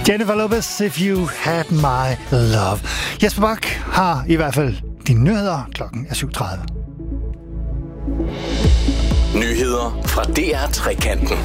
Jennifer Lopez, If You Had My Love. Jesper Bak har i hvert fald dine nyheder. Klokken er 7:30. Nyheder fra DR Trekanten.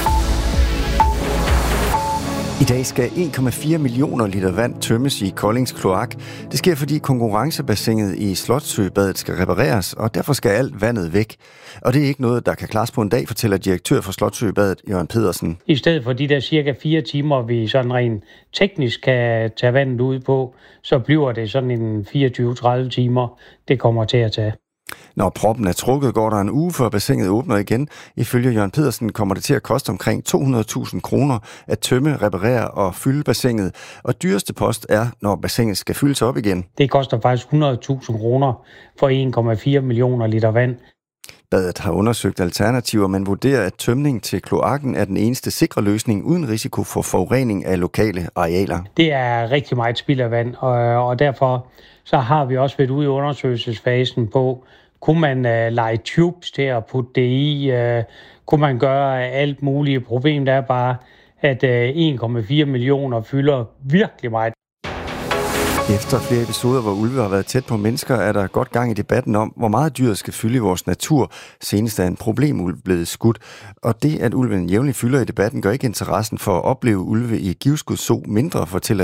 I dag skal 1,4 millioner liter vand tømmes i Koldings kloak. Det sker, fordi konkurrencebassinet i Slotssøbadet skal repareres, og derfor skal alt vandet væk. Og det er ikke noget, der kan klares på en dag, fortæller direktør for Slotssøbadet, Jørgen Pedersen. I stedet for de der cirka 4 timer, vi sådan rent teknisk kan tage vandet ud på, så bliver det sådan en 24-30 timer, det kommer til at tage. Når proppen er trukket, går der en uge, før bassinet åbner igen. Ifølge Jørgen Pedersen kommer det til at koste omkring 200.000 kroner at tømme, reparere og fylde bassinet. Og dyreste post er, når bassinet skal fyldes op igen. Det koster faktisk 100.000 kroner for 1,4 millioner liter vand. Badet har undersøgt alternativer, men vurderer, at tømning til kloakken er den eneste sikre løsning uden risiko for forurening af lokale arealer. Det er rigtig meget spild af vand, og derfor så har vi også været ude i undersøgelsesfasen på, kunne man lege tubes til at putte det i, kunne man gøre alt muligt. Problemet er bare, at 1,4 millioner fylder virkelig meget. Efter flere episoder, hvor ulve har været tæt på mennesker, er der godt gang i debatten om, hvor meget dyret skal fylde i vores natur. Senest er en problemulv blevet skudt. Og det, at ulven jævnligt fylder i debatten, gør ikke interessen for at opleve ulve i Givskud Zoo mindre, fortæller